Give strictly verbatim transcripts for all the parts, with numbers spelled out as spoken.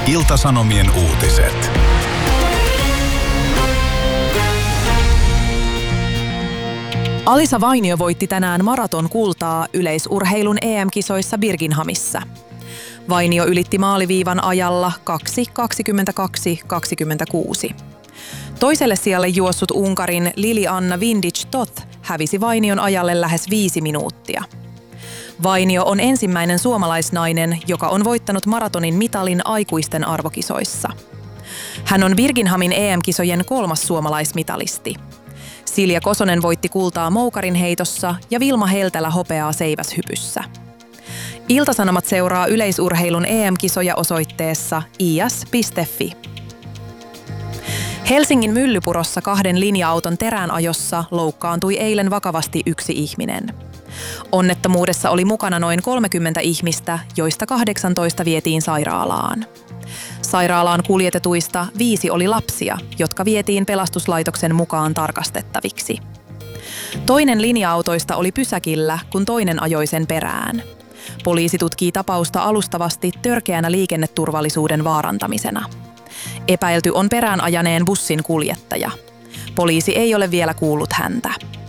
Ilta-Sanomien uutiset. Alisa Vainio voitti tänään maraton kultaa yleisurheilun E M-kisoissa Birminghamissa. Vainio ylitti maaliviivan ajalla kaksi kaksikymmentäkaksi kaksikymmentäkuusi. Toiselle sijalle juossut Unkarin Lili-Anna Vindic-Toth hävisi Vainion ajalle lähes viisi minuuttia. Vainio on ensimmäinen suomalaisnainen, joka on voittanut maratonin mitalin aikuisten arvokisoissa. Hän on Birminghamin E M-kisojen kolmas suomalaismitalisti. Silja Kosonen voitti kultaa moukarin heitossa ja Vilma Heltälä hopeaa seiväshypyssä. Ilta-Sanomat seuraa yleisurheilun E M-kisoja osoitteessa i s piste f i. Helsingin Myllypurossa kahden linja-auton teräänajossa loukkaantui eilen vakavasti yksi ihminen. Onnettomuudessa oli mukana noin kolmekymmentä ihmistä, joista kahdeksantoista vietiin sairaalaan. Sairaalaan kuljetetuista viisi oli lapsia, jotka vietiin pelastuslaitoksen mukaan tarkastettaviksi. Toinen linja-autoista oli pysäkillä, kun toinen ajoi sen perään. Poliisi tutkii tapausta alustavasti törkeänä liikenneturvallisuuden vaarantamisena. Epäilty on perään ajaneen bussin kuljettaja. Poliisi ei ole vielä kuullut häntä.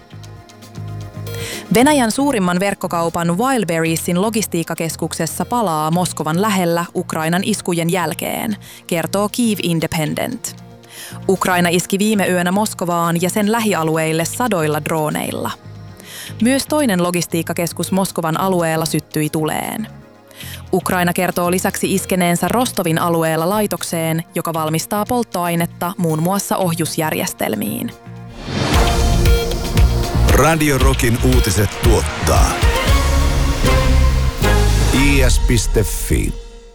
Venäjän suurimman verkkokaupan Wildberriesin logistiikkakeskuksessa palaa Moskovan lähellä Ukrainan iskujen jälkeen, kertoo Kyiv Independent. Ukraina iski viime yönä Moskovaan ja sen lähialueille sadoilla drooneilla. Myös toinen logistiikkakeskus Moskovan alueella syttyi tuleen. Ukraina kertoo lisäksi iskeneensä Rostovin alueella laitokseen, joka valmistaa polttoainetta muun muassa ohjusjärjestelmiin. Radio Rockin uutiset tuottaa i s piste f i.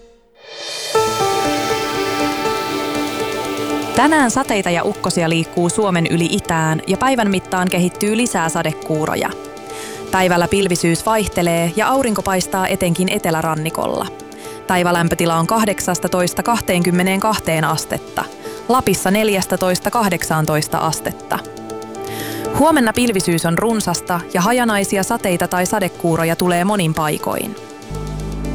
Tänään sateita ja ukkosia liikkuu Suomen yli itään ja päivän mittaan kehittyy lisää sadekuuroja. Päivällä pilvisyys vaihtelee ja aurinko paistaa etenkin etelärannikolla. Päivälämpötila on kahdeksastatoista kaksikymmentäkaksi astetta, Lapissa neljästätoista kahdeksaantoista astetta. Huomenna pilvisyys on runsasta ja hajanaisia sateita tai sadekuuroja tulee monin paikoin.